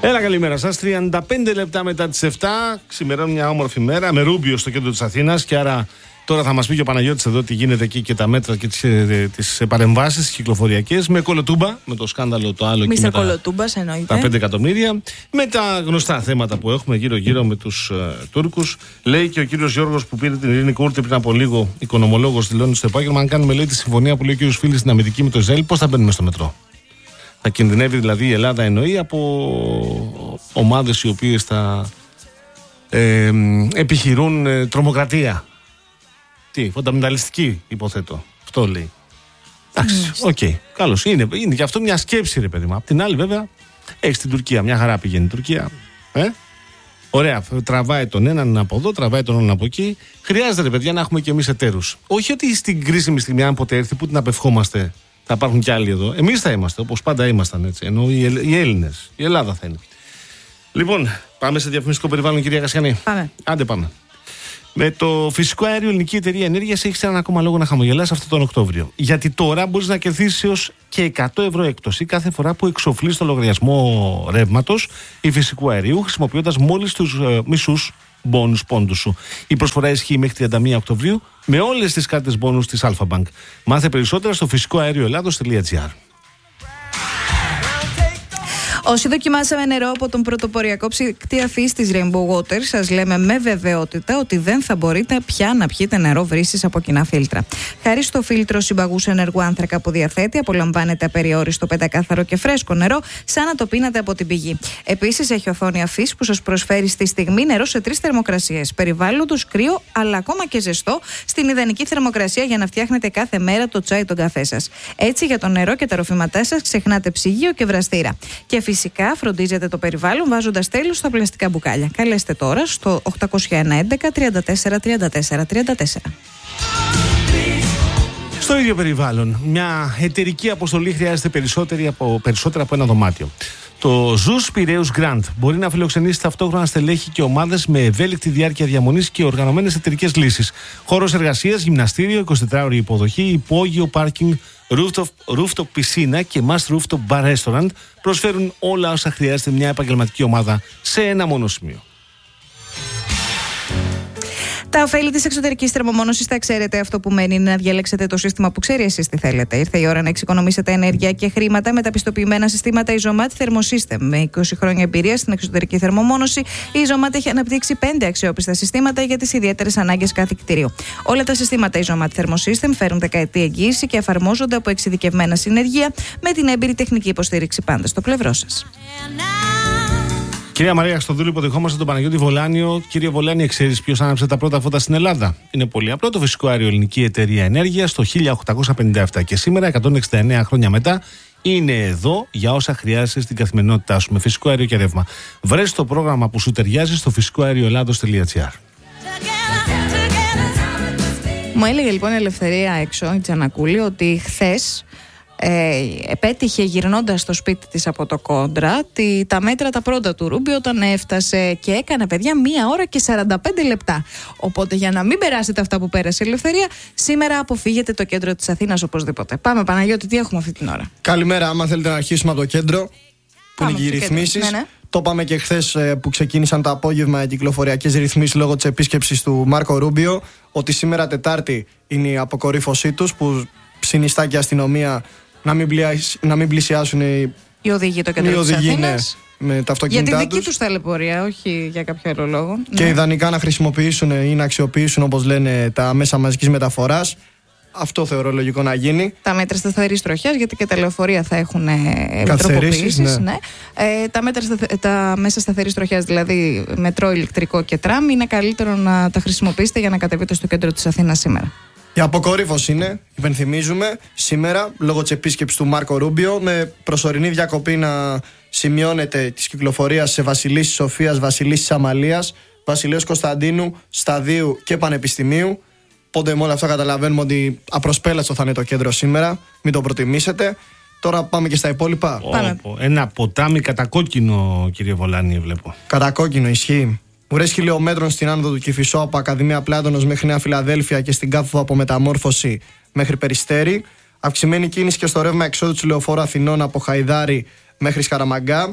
Έλα, καλημέρα σας. 35 λεπτά μετά τις 7, ξημερώνει μια όμορφη μέρα με Ρούμπιο στο κέντρο της Αθήνας. Και άρα τώρα θα μας πει και ο Παναγιώτης εδώ τι γίνεται εκεί και τα μέτρα και τις παρεμβάσεις κυκλοφοριακές. Με Κολοτούμπα, με το σκάνδαλο το άλλο. Μίστερ Κολοτούμπας, εννοείται. Τα 5 εκατομμύρια. Με τα γνωστά θέματα που έχουμε γύρω-γύρω με τους Τούρκους. Λέει και ο κύριος Γιώργος που πήρε την Ειρήνη Κούρτη πριν από λίγο, οικονομολόγος, δηλώνει στο επάγγελμα. Αν κάνουμε, λέει, τη συμφωνία που λέει ο κύριος Φίλης στην αμυντική με το Ισραήλ, πώς θα μπαίνουμε στο μετρό? Θα κινδυνεύει δηλαδή η Ελλάδα, εννοεί, από ομάδες οι οποίες θα επιχειρούν τρομοκρατία. Τι, φονταμενταλιστική, υποθέτω. Αυτό λέει. Εντάξει, οκ. Καλώς. Είναι και αυτό μια σκέψη, ρε παιδί μου. Απ' την άλλη, βέβαια, έχει την Τουρκία. Μια χαρά πηγαίνει η Τουρκία. Ωραία. Τραβάει τον έναν από εδώ, τραβάει τον άλλον από εκεί. Χρειάζεται, ρε παιδιά, να έχουμε κι εμείς εταίρους. Όχι ότι στην κρίσιμη στιγμή, αν ποτέ έρθει, που την απευχόμαστε, θα υπάρχουν κι άλλοι εδώ. Εμείς θα είμαστε, όπως πάντα ήμασταν, έτσι. Ενώ οι Έλληνες, η Ελλάδα θα είναι. Λοιπόν, πάμε σε διαφημιστικό περιβάλλον, κυρία Κασιανή. Πάμε. Άντε, πάμε. Με το φυσικό αέριο, η Ελληνική Εταιρεία Ενέργειας έχει έναν ακόμα λόγο να χαμογελάσει αυτόν τον Οκτώβριο. Γιατί τώρα μπορείς να κερδίσεις έως και 100 ευρώ έκπτωση κάθε φορά που εξοφλείς το λογαριασμό ρεύματος ή φυσικού αερίου, χρησιμοποιώντας μόλις τους μισούς μπόνους πόντους σου. Η προσφορά ισχύει μέχρι 31 Οκτωβρίου με όλες τις κάρτες μπόνους της Alpha Bank. Μάθε περισσότερα στο φυσικοαερioελλάδος.gr. Όσοι δοκιμάσαμε νερό από τον πρωτοποριακό ψυκτή αφής της Rainbow Water, σας λέμε με βεβαιότητα ότι δεν θα μπορείτε πια να πιείτε νερό βρύσης από κοινά φίλτρα. Χάρη στο φίλτρο συμπαγούς ενεργού άνθρακα που διαθέτει, απολαμβάνετε απεριόριστο πεντακάθαρο και φρέσκο νερό, σαν να το πίνατε από την πηγή. Επίσης, έχει οθόνη αφής που σας προσφέρει στη στιγμή νερό σε 3 θερμοκρασίες. Περιβάλλοντος, κρύο, αλλά ακόμα και ζεστό, στην ιδανική θερμοκρασία για να φτιάχνετε κάθε μέρα το τσάι, τον καφέ σας. Έτσι, για το νερό και τα ροφήματά σας ξεχνάτε ψυγείο και βραστήρα. Και φυσικά φροντίζετε το περιβάλλον βάζοντας τέλος στα πλαστικά μπουκάλια. Καλέστε τώρα στο 811 34 34 34. Στο ίδιο περιβάλλον, μια εταιρική αποστολή χρειάζεται περισσότερα από ένα δωμάτιο. Το ZUS Πειραιούς Grant μπορεί να φιλοξενήσει ταυτόχρονα στελέχη και ομάδες με ευέλικτη διάρκεια διαμονής και οργανωμένες εταιρικές λύσεις. Χώρος εργασίας, γυμναστήριο, 24ωρη υποδοχή, υπόγειο πάρκινγκ, rooftop πισίνα και must rooftop bar restaurant προσφέρουν όλα όσα χρειάζεται μια επαγγελματική ομάδα σε ένα μόνο σημείο. Τα ωφέλη της εξωτερικής θερμομόνωσης τα ξέρετε. Αυτό που μένει είναι να διαλέξετε το σύστημα που ξέρει εσείς τι θέλετε. Ήρθε η ώρα να εξοικονομήσετε ενέργεια και χρήματα με τα πιστοποιημένα συστήματα Isomat Thermosystem. Με 20 χρόνια εμπειρία στην εξωτερική θερμομόνωση, η Isomat έχει αναπτύξει 5 αξιόπιστα συστήματα για τις ιδιαίτερες ανάγκες κάθε κτηρίου. Όλα τα συστήματα Isomat Thermosystem φέρουν δεκαετή εγγύηση και εφαρμόζονται από εξειδικευμένα συνεργεία με την έμπειρη τεχνική υποστήριξη πάντα στο πλευρό σας. Κυρία Μαρία Χριστοδούλου, υποδεχόμαστε τον Παναγιώτη Βολάνιο. Κύριε Βολάνιο, ξέρεις ποιος άναψε τα πρώτα φώτα στην Ελλάδα? Είναι πολύ απλό. Το φυσικό αέριο Ελληνική Εταιρεία Ενέργειας το 1857 και σήμερα, 169 χρόνια μετά, είναι εδώ για όσα χρειάζεσαι στην καθημερινότητά σου με φυσικό αέριο και ρεύμα. Βρες το πρόγραμμα που σου ταιριάζει στο φυσικοαερioελλάδος.gr. Μου έλεγε λοιπόν η Ελευθερία έξω, η Τζανακούλη, ότι χθες επέτυχε γυρνώντας στο σπίτι της από το Κόντρα τα μέτρα τα πρώτα του Ρούμπιο όταν έφτασε και έκανε, παιδιά, 1 ώρα και 45 λεπτά. Οπότε για να μην περάσετε αυτά που πέρασε η Ελευθερία, σήμερα αποφύγετε το κέντρο της Αθήνας οπωσδήποτε. Πάμε, Παναγιώτη, τι έχουμε αυτή την ώρα? Καλημέρα, άμα θέλετε να αρχίσουμε από το κέντρο, που είναι και οι ρυθμίσεις. Ναι. Το είπαμε και χθες που ξεκίνησαν το απόγευμα οι κυκλοφοριακές ρυθμίσεις λόγω της επίσκεψης του Μάρκο Ρούμπιο, ότι σήμερα Τετάρτη είναι η αποκορύφωσή τους, που συνιστά και η αστυνομία να μην πλησιάσουν οι οδηγοί το κέντρο της Αθήνας. Ναι, με τα αυτοκίνητά τους. Για τη δική τους ταλαιπωρία, όχι για κάποιο άλλο λόγο. Και ιδανικά να χρησιμοποιήσουν ή να αξιοποιήσουν, όπως λένε, τα μέσα μαζικής μεταφοράς. Αυτό θεωρώ λογικό να γίνει. Τα μέτρα σταθερής τροχιάς, γιατί και τα λεωφορεία θα έχουν τροποποιήσεις. Ναι. Τα μέσα σταθερής τροχιάς, δηλαδή μετρό, ηλεκτρικό και τραμ, είναι καλύτερο να τα χρησιμοποιήσετε για να κατεβείτε στο κέντρο της Αθήνας σήμερα. Η αποκορύφωση είναι, υπενθυμίζουμε, σήμερα λόγω της επίσκεψης του Μάρκο Ρούμπιο, με προσωρινή διακοπή να σημειώνεται της κυκλοφορίας σε Βασιλίσσης Σοφίας, Βασιλίσσης Αμαλίας, Βασιλέως Κωνσταντίνου, Σταδίου και Πανεπιστημίου. Οπότε με όλα αυτά καταλαβαίνουμε ότι απροσπέλαστο θα είναι το κέντρο σήμερα, μην το προτιμήσετε. Τώρα πάμε και στα υπόλοιπα. Ένα ποτάμι κατακόκκινο, κύριε Βολάνη, βλέπω. Κατακόκκινο, ισχύει. Ουρές χιλιόμετρων στην άνοδο του Κηφισό από Ακαδημία Πλάτωνος μέχρι Νέα Φιλαδέλφια και στην κάθοδο από Μεταμόρφωση μέχρι Περιστέρι. Αυξημένη κίνηση και στο ρεύμα εξόδου του λεωφόρου Αθηνών από Χαϊδάρη μέχρι Σκαραμαγκά.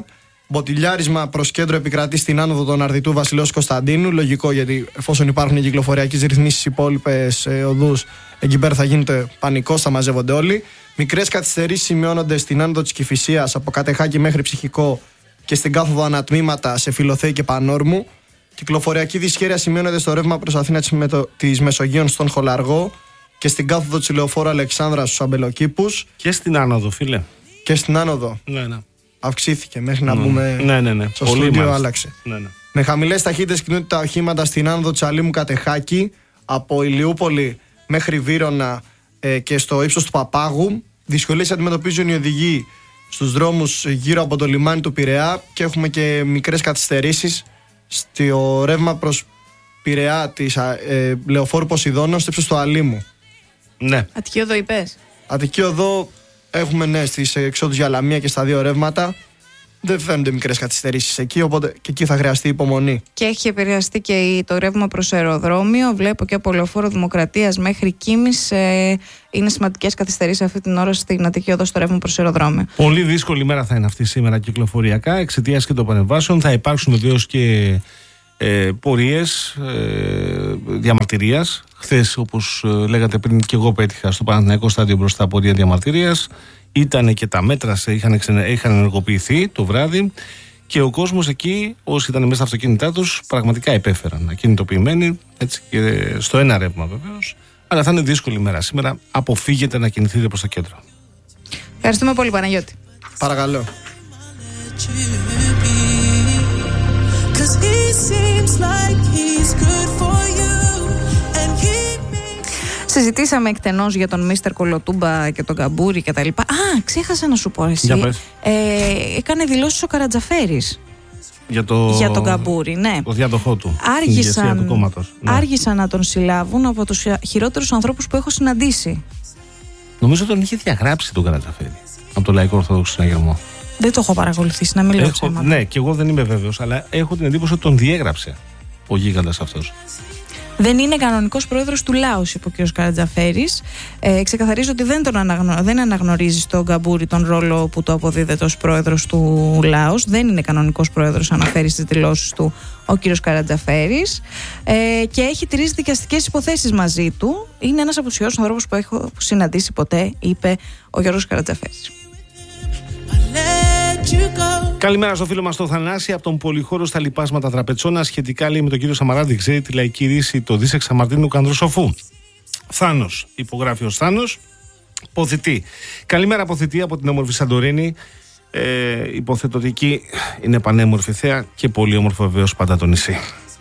Μποτιλιάρισμα προς κέντρο επικρατεί στην άνοδο των Αρδιτού Βασιλέως Κωνσταντίνου. Λογικό, γιατί εφόσον υπάρχουν κυκλοφοριακές ρυθμίσεις στις υπόλοιπες οδούς, εκεί πέρα θα γίνεται πανικός, θα μαζεύονται όλοι. Μικρές καθυστερήσεις σημειώνονται στην άνοδο της Κηφισίας από Κατεχάκη μέχρι Ψυχικό και στην κάθοδο Ανατμήματα σε Φιλοθέη και Πανόρμου. Κυκλοφοριακή δυσχέρεια σημειώνεται στο ρεύμα προς Αθήνα της Μεσογείων στον Χολαργό και στην κάθοδο της Λεωφόρου Αλεξάνδρας στους Αμπελοκήπους. Και στην άνοδο, φίλε. Και στην άνοδο. Ναι. Αυξήθηκε μέχρι να μπούμε. Ναι. Στο στούντιο άλλαξε. Ναι. Με χαμηλές ταχύτητες κινούνται τα οχήματα στην άνοδο της Αλήμου Κατεχάκη από Ηλιούπολη μέχρι Βύρωνα και στο ύψος του Παπάγου. Δυσκολίες αντιμετωπίζουν οι οδηγοί στους δρόμους γύρω από το λιμάνι του Πειραιά και έχουμε και μικρές καθυστερήσεις στο ρεύμα προς Πειραιά της Λεωφόρου Ποσειδώνα στο ύψος του Αλήμου. Ναι. Αττική Οδό είπες? Αττική Οδό έχουμε στις εξόδους για Λαμία και στα δύο ρεύματα. Δεν φαίνονται μικρές καθυστερήσεις εκεί, οπότε και εκεί θα χρειαστεί υπομονή. Και έχει επηρεαστεί και το ρεύμα προς αεροδρόμιο. Βλέπω και από Λεωφόρο Δημοκρατίας μέχρι Κίμης είναι σημαντικές καθυστερήσεις αυτή την ώρα στην Αττική Οδό στο ρεύμα προς αεροδρόμιο. Πολύ δύσκολη μέρα θα είναι αυτή σήμερα κυκλοφοριακά εξαιτίας και των πανεμβάσεων. Θα υπάρξουν βεβαίως και πορείες διαμαρτυρίας. Χθες, όπως λέγατε πριν, και εγώ πέτυχα στο Παναθηναϊκό στάδιο μπροστά πορεία διαμαρτυρίας. Ήταν και τα μέτρα είχαν ενεργοποιηθεί το βράδυ και ο κόσμος εκεί, όσοι ήταν μέσα στα αυτοκίνητά τους, πραγματικά υπέφεραν ακινητοποιημένοι, έτσι, και στο ένα ρεύμα βεβαίως. Αλλά θα είναι δύσκολη μέρα σήμερα. Αποφύγετε να κινηθείτε προς το κέντρο. Ευχαριστούμε πολύ, Παναγιώτη. Παρακαλώ. Συζητήσαμε εκτενώς για τον Μίστερ Κολοτούμπα και τον Καμπούρη και τα λοιπά. Α, ξέχασα να σου πω εσύ. Έκανε δηλώσεις ο Καρατζαφέρης για τον Καμπούρη, ναι. Το διάδοχό του. Άργησαν να τον συλλάβουν από τους χειρότερους ανθρώπους που έχω συναντήσει. Νομίζω τον είχε διαγράψει τον Καρατζαφέρη από το Λαϊκό Ορθόδοξο Συναγερμό. Δεν το έχω παρακολουθήσει, να μην λέω ψέματα. Ναι, και εγώ δεν είμαι βέβαιος, αλλά έχω την εντύπωση ότι τον διέγραψε ο γίγαντας αυτός. Δεν είναι κανονικός πρόεδρος του Λάος, είπε ο κ. Καρατζαφέρης. Ξεκαθαρίζω ότι δεν αναγνωρίζει στον Καμπούρη τον ρόλο που το αποδίδεται ως πρόεδρος του Λάος. Δεν είναι κανονικός πρόεδρος, αναφέρει στις δηλώσεις του ο κ. Καρατζαφέρης. Και έχει τηρήσει δικαστικές υποθέσεις μαζί του. Είναι ένας από τους χειρότερους ανθρώπους που έχω συναντήσει ποτέ, είπε ο Γιώργος Καρατζαφέρης. Καλημέρα στο φίλο μας τον Θανάση από τον Πολυχώρο στα Λιπάσματα Τραπετσόνα. Σχετικά, λέει, με τον κύριο Σαμαράδη, ξέρει τη λαϊκή ρίση το Δίσεξ Αμαρτίνου Κανδροσοφού. Θάνος, υπογράφει ως Θάνος. Ποθητή. Καλημέρα, Ποθητή, από την όμορφη Σαντορίνη. Υποθέτω ότι εκεί είναι πανέμορφη θέα και πολύ όμορφο βεβαίως πάντα το νησί.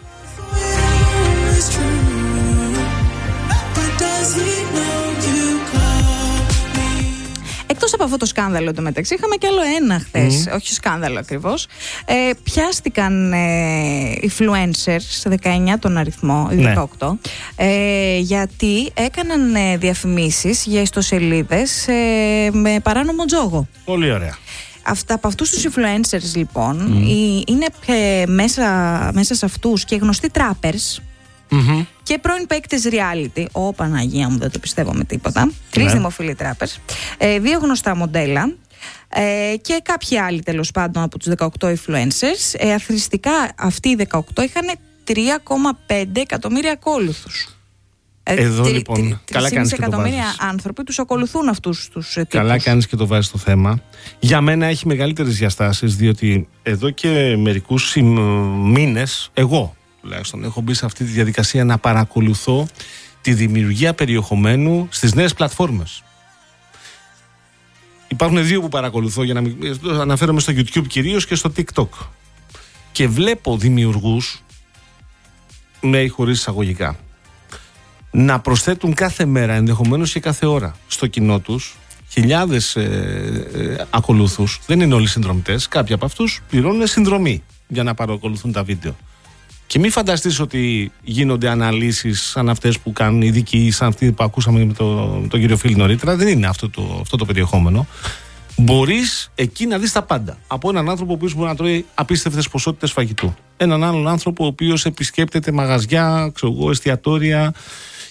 Εκτός από αυτό το σκάνδαλο εντωμεταξύ, είχαμε κι άλλο ένα χθες, όχι σκάνδαλο ακριβώς. Πιάστηκαν influencers, 19 τον αριθμό, 18, γιατί έκαναν διαφημίσεις για ιστοσελίδες με παράνομο τζόγο. Πολύ ωραία. Από αυτούς τους influencers λοιπόν είναι μέσα σε αυτούς και γνωστοί trappers. Και πρώην παίκτες reality. Ω Παναγία μου, δεν το πιστεύω με τίποτα. 3 δημοφιλή trappers, 2 γνωστά μοντέλα και κάποιοι άλλοι τέλος πάντων από τους 18 influencers. Αθροιστικά αυτοί οι 18 είχαν 3,5 εκατομμύρια ακόλουθους. Εδώ λοιπόν, καλά κάνεις και το βάζεις. 3,5 άνθρωποι τους ακολουθούν αυτούς τους τύπους. Καλά κάνεις και το βάζεις στο θέμα. Για μένα έχει μεγαλύτερες διαστάσεις, διότι εδώ και μερικούς μήνες εγώ τουλάχιστον έχω μπει σε αυτή τη διαδικασία να παρακολουθώ τη δημιουργία περιεχομένου στις νέες πλατφόρμες. Υπάρχουν 2 που παρακολουθώ, για να αναφέρομαι στο YouTube κυρίως και στο TikTok. Και βλέπω δημιουργούς, με ή χωρίς εισαγωγικά, να προσθέτουν κάθε μέρα, ενδεχομένως και κάθε ώρα, στο κοινό τους χιλιάδες ακολούθους. Δεν είναι όλοι συνδρομητές. Κάποιοι από αυτούς πληρώνουν συνδρομή για να παρακολουθούν τα βίντεο. Και μην φανταστείς ότι γίνονται αναλύσεις σαν αυτές που κάνουν οι ειδικοί, σαν αυτή που ακούσαμε με τον κύριο Φίλη νωρίτερα. Δεν είναι αυτό το περιεχόμενο. Μπορείς εκεί να δεις τα πάντα. Από έναν άνθρωπο ο οποίος μπορεί να τρώει απίστευτες ποσότητες φαγητού. Έναν άλλον άνθρωπο ο οποίος επισκέπτεται μαγαζιά, εστιατόρια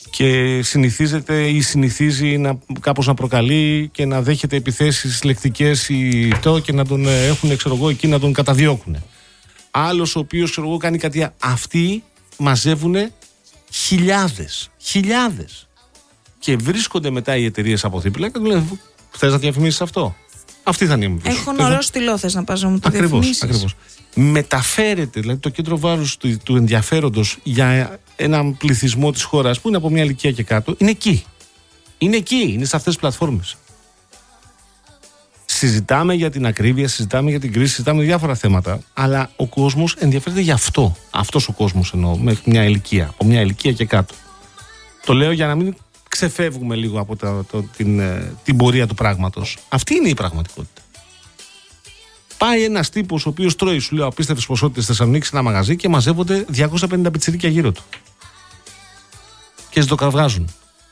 και συνηθίζεται ή συνηθίζει κάπως να προκαλεί και να δέχεται επιθέσεις λεκτικές ή αυτό και να τον έχουν, ξέρω εγώ, εκεί να τον καταδιώκουν. Άλλος ο οποίος, ξέρω εγώ, κάνει κάτι. Αυτοί μαζεύουν χιλιάδες. Και βρίσκονται μετά οι εταιρείες από δίπλα και του λένε: θες να διαφημίσεις αυτό? Αυτή θα είναι. Έχω νωρό στυλό, θες να πας να μου το διαφημίσεις? Ακριβώς. Μεταφέρεται δηλαδή το κέντρο βάρους του ενδιαφέροντος για έναν πληθυσμό της χώρας που είναι από μια ηλικία και κάτω. Είναι εκεί. Είναι σε αυτές τις πλατφόρμες. Συζητάμε για την ακρίβεια, συζητάμε για την κρίση, συζητάμε για διάφορα θέματα, αλλά ο κόσμος ενδιαφέρεται για αυτό. Αυτός ο κόσμος εννοώ, με μια ηλικία, από μια ηλικία και κάτω. Το λέω για να μην ξεφεύγουμε λίγο από την πορεία του πράγματος. Αυτή είναι η πραγματικότητα. Πάει ένας τύπος ο οποίος τρώει, σου λέω, απίστευτες ποσότητες στη Θεσσαλονίκη σε ένα μαγαζί και μαζεύονται 250 πιτσιρίκια γύρω του. Και ζητοκραυγάζουν.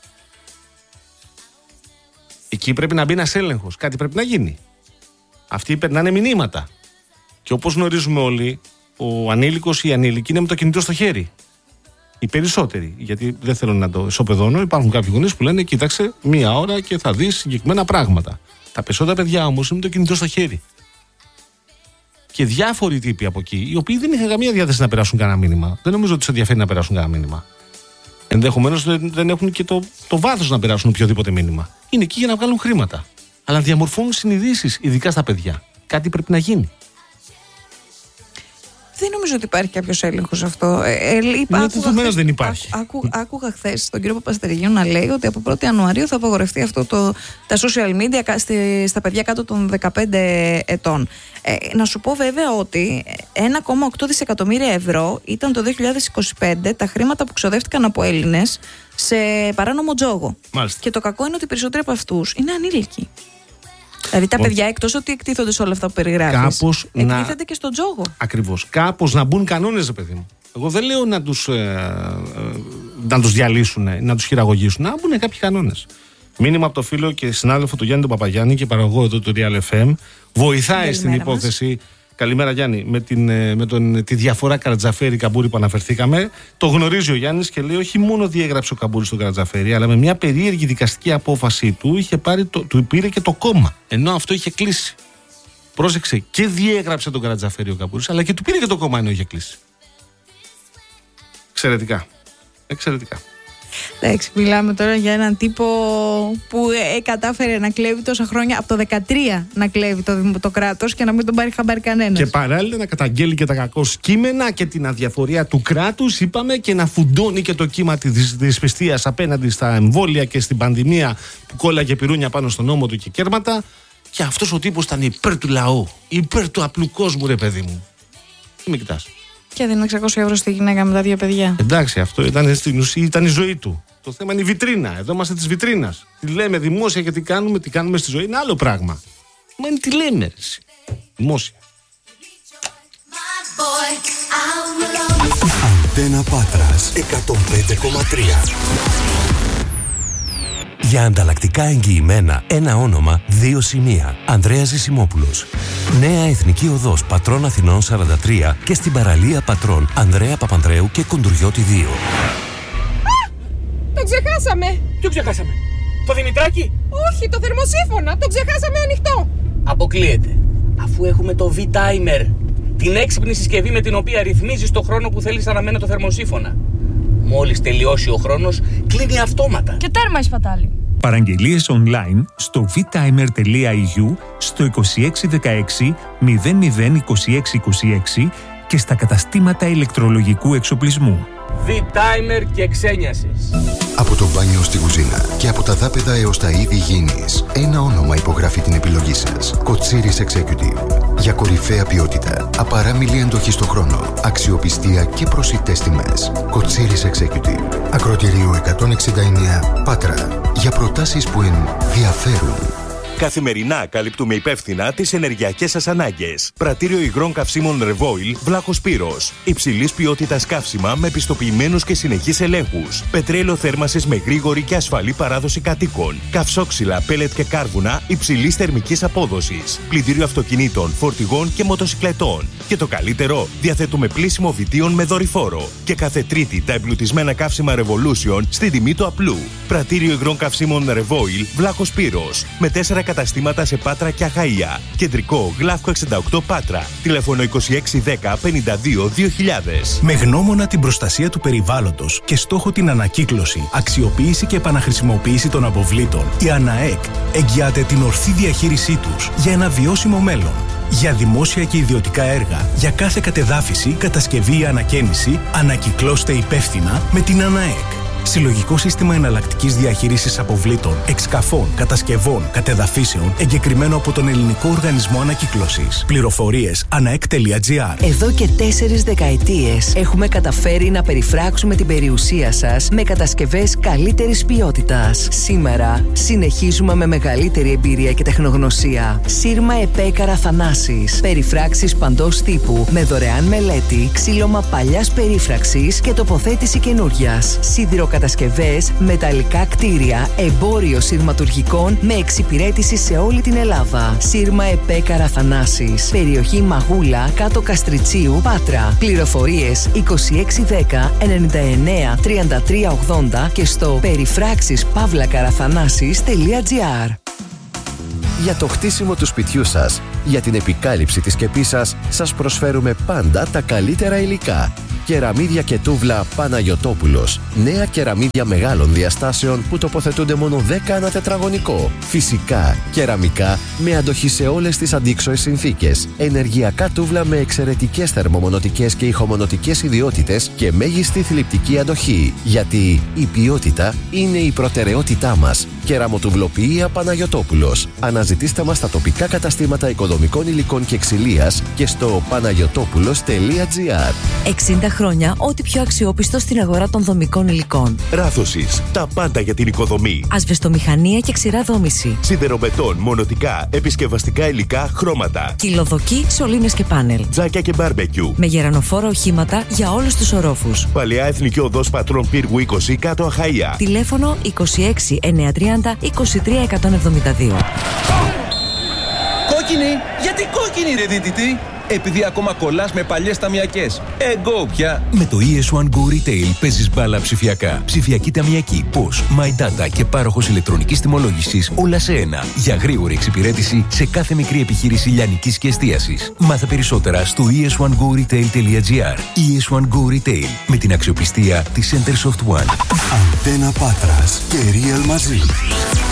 Εκεί πρέπει να μπει ένας έλεγχος. Κάτι πρέπει να γίνει. Αυτοί περνάνε μηνύματα. Και όπως γνωρίζουμε όλοι, ο ανήλικος ή η ανήλικη είναι με το κινητό στο χέρι. Οι περισσότεροι. Γιατί δεν θέλω να το ισοπεδώνω. Υπάρχουν κάποιοι γονείς που λένε: κοίταξε, 1 ώρα και θα δεις συγκεκριμένα πράγματα. Τα περισσότερα παιδιά όμως είναι με το κινητό στο χέρι. Και διάφοροι τύποι από εκεί, οι οποίοι δεν είχαν καμία διάθεση να περάσουν κανένα μήνυμα. Δεν νομίζω ότι τους ενδιαφέρει να περάσουν κανένα μήνυμα. Ενδεχομένως δεν έχουν και το βάθος να περάσουν οποιοδήποτε μήνυμα. Είναι εκεί για να βγάλουν χρήματα. Αλλά διαμορφώνουν συνειδήσεις, ειδικά στα παιδιά. Κάτι πρέπει να γίνει. Δεν νομίζω ότι υπάρχει κάποιος έλεγχος αυτό. Δεν υπάρχει. Άκουγα χθες τον κύριο Παπαστεριγιού να λέει ότι από 1η Ιανουαρίου θα απαγορευτεί αυτό τα social media στα παιδιά κάτω των 15 ετών. Να σου πω βέβαια ότι 1,8 δισεκατομμύρια ευρώ ήταν το 2025 τα χρήματα που ξοδεύτηκαν από Έλληνες σε παράνομο τζόγο. Μάλιστα. Και το κακό είναι ότι οι περισσότεροι από αυτούς είναι ανήλικοι. Δηλαδή τα παιδιά, εκτός ότι εκτίθονται σε όλα αυτά που περιγράφεις, εκτίθενται και στον τζόγο. Ακριβώς. Κάπως να μπουν κανόνες, παιδί μου. Εγώ δεν λέω να τους διαλύσουν, να τους χειραγωγήσουν. Να μπουν κάποιοι κανόνες. Μήνυμα από το φίλο και συνάδελφο του Γιάννη τον Παπαγιάννη και παραγωγό εδώ του Real FM. Βοηθάει στην υπόθεση. Καλημέρα Γιάννη, με τη διαφορά Καρατζαφέρη-Καμπούρη που αναφερθήκαμε. Το γνωρίζει ο Γιάννης και λέει: όχι μόνο διέγραψε ο Καμπούρης στον Καρατζαφέρη, αλλά με μια περίεργη δικαστική απόφαση του πήρε και το κόμμα. Ενώ αυτό είχε κλείσει. Πρόσεξε, και διέγραψε τον Καρατζαφέρη ο Καμπούρης, αλλά και του πήρε και το κόμμα ενώ είχε κλείσει. Εξαιρετικά. Εντάξει, μιλάμε τώρα για έναν τύπο που κατάφερε να κλέβει τόσα χρόνια, από το 2013 να κλέβει το κράτος και να μην τον πάρει χαμπάρι κανένας. Και παράλληλα να καταγγέλει και τα κακό κείμενα και την αδιαφορία του κράτους, είπαμε, και να φουντώνει και το κύμα της δυσπιστίας απέναντι στα εμβόλια και στην πανδημία που κόλλαγε πυρούνια πάνω στον ώμο του και κέρματα. Και αυτός ο τύπος ήταν υπέρ του λαού, υπέρ του απλού κόσμου, ρε παιδί μου. Τι με κοιτάς? Και έδινε 600 ευρώ στη γυναίκα με τα 2 παιδιά. Εντάξει, αυτό ήταν η ζωή του. Το θέμα είναι η βιτρίνα. Εδώ είμαστε της βιτρίνας. Τι λέμε δημόσια και τι κάνουμε στη ζωή είναι άλλο πράγμα. Μα είναι τι λέμε, εσύ. Δημόσια. Αντένα Πάτρας 105,3. Για ανταλλακτικά εγγυημένα, ένα όνομα, 2 σημεία. Ανδρέας Ζησιμόπουλος. Νέα Εθνική Οδός Πατρών Αθηνών 43 και στην παραλία Πατρών Ανδρέα Παπανδρέου και Κοντουριώτη 2. Το ξεχάσαμε! Ποιο ξεχάσαμε? Το Δημητράκι? Όχι, το θερμοσύφωνα! Το ξεχάσαμε ανοιχτό! Αποκλείεται. Αφού έχουμε το V-Timer, την έξυπνη συσκευή με την οποία ρυθμίζεις το χρόνο που θέλεις αναμένο το θερμοσύφωνα. Μόλις τελειώσει ο χρόνος, κλείνει αυτόματα. Και τέρμα η σπατάλη. Παραγγελίες online στο vtimer.eu, στο 2616 002626 και στα καταστήματα ηλεκτρολογικού εξοπλισμού. V-Timer και ξένιασες. Από το μπάνιο στη κουζίνα και από τα δάπεδα έως τα είδη υγιεινής, ένα όνομα υπογράφει την επιλογή σας. Κοτσίρις Executive. Για κορυφαία ποιότητα, απαράμιλη εντοχή στο χρόνο, αξιοπιστία και προσιτές τιμές. Κοτσίρις Executive. Ακροτηρίου 169 Πάτρα. Για προτάσεις που ενδιαφέρουν. Καθημερινά καλύπτουμε υπεύθυνα τις ενεργειακές σας ανάγκες. Πρατήριο υγρών καυσίμων Revoil, Βλάχος Πύρος. Υψηλής ποιότητας καύσιμα με πιστοποιημένους και συνεχείς ελέγχους. Πετρέλαιο θέρμανσης με γρήγορη και ασφαλή παράδοση κατοίκων. Καυσόξυλα, πέλετ και κάρβουνα υψηλής θερμικής απόδοσης. Πλυντήριο αυτοκινήτων, φορτηγών και μοτοσικλετών. Και το καλύτερο, διαθέτουμε πλύσιμο βιτίων με δορυφόρο. Και κάθε Τρίτη τα εμπλουτισμένα καύσιμα Revolution στην τιμή του απλού. Πρατήριο υγρών καυσίμων Revoil, Βλάχος Πύρος. Με 4 καταστήματα σε Πάτρα και Αχαΐα. Κεντρικό, Γλαύκο 68 Πάτρα. Τηλέφωνο 2610 52 2000. Με γνώμονα την προστασία του περιβάλλοντος και στόχο την ανακύκλωση, αξιοποίηση και επαναχρησιμοποίηση των αποβλήτων, η ΑΝΑΕΚ εγγυάται την ορθή διαχείρισή τους για ένα βιώσιμο μέλλον. Για δημόσια και ιδιωτικά έργα, για κάθε κατεδάφιση, κατασκευή ή ανακαίνιση, ανακυκλώστε υπεύθυνα με την ΑΝΑΕΚ. Συλλογικό σύστημα εναλλακτικής διαχείρισης αποβλήτων, εξκαφών, κατασκευών, κατεδαφίσεων, εγκεκριμένο από τον Ελληνικό Οργανισμό Ανακύκλωσης. Πληροφορίες anaec.gr. Εδώ και 4 δεκαετίες έχουμε καταφέρει να περιφράξουμε την περιουσία σας με κατασκευές καλύτερης ποιότητας. Σήμερα συνεχίζουμε με μεγαλύτερη εμπειρία και τεχνογνωσία. Σύρμα ΕΠΕ Καραθανάσης. Περιφράξεις παντός τύπου με δωρεάν μελέτη, ξύλωμα παλιάς περίφραξης και τοποθέτηση καινούριας. Κατασκευές, μεταλλικά κτίρια, εμπόριο σειρματουργικών με εξυπηρέτηση σε όλη την Ελλάδα. Σύρμα ΕΠΕ Καραθανάσης. Περιοχή Μαγούλα, κάτω Καστριτσίου, Πάτρα. Πληροφορίες 2610 99 33 80 και στο περιφράξεις-καραθανάσης.gr. Για το χτίσιμο του σπιτιού σας, για την επικάλυψη της σκεπής σας, σας προσφέρουμε πάντα τα καλύτερα υλικά. Κεραμίδια και τούβλα Παναγιωτόπουλος. Νέα κεραμίδια μεγάλων διαστάσεων που τοποθετούνται μόνο 10 ανά τετραγωνικό. Φυσικά, κεραμικά με αντοχή σε όλες τις αντίξωες συνθήκες. Ενεργειακά τούβλα με εξαιρετικές θερμομονωτικές και ηχομονωτικές ιδιότητες και μέγιστη θλιπτική αντοχή. Γιατί η ποιότητα είναι η προτεραιότητά μας. Κεραμοτουβλοποιία Παναγιωτόπουλος. Αναζητήστε μας στα τοπικά καταστήματα οικοδομικών υλικών και ξυλίας και στο panagiotopulos.gr. 60 χρόνια, ό,τι πιο αξιόπιστο στην αγορά των δομικών υλικών. Ράθωσης, τα πάντα για την οικοδομή. Ασβεστομηχανία και ξηρά δόμηση. Σιδεροβετών, μονοτικά, επισκευαστικά υλικά, χρώματα. Κυλοδοκί, σωλήνες και πάνελ. Τζάκια και μπάρμπεκιου. Με γερανοφόρα οχήματα για όλους τους ορόφους. Παλαιά Εθνική Οδός Πατρών Πύργου 20 κάτω Αχαΐα. Τηλέφωνο 26 930 23 172. Κόκκινη! Γιατί κόκκινη ρε δίτητη? Επειδή ακόμα κολλάς με παλιές ταμιακές. Εγώ πια. Με το ES1 Go Retail παίζεις μπάλα ψηφιακά. Ψηφιακή ταμιακή, POS, My Data και πάροχος ηλεκτρονικής τιμολόγησης όλα σε ένα. Για γρήγορη εξυπηρέτηση σε κάθε μικρή επιχείρηση λιανικής και εστίασης. Μάθε περισσότερα στο es1goretail.gr. ES1 Go Retail με την αξιοπιστία της Centersoft One. Αντένα Πάτρας και Real μαζί.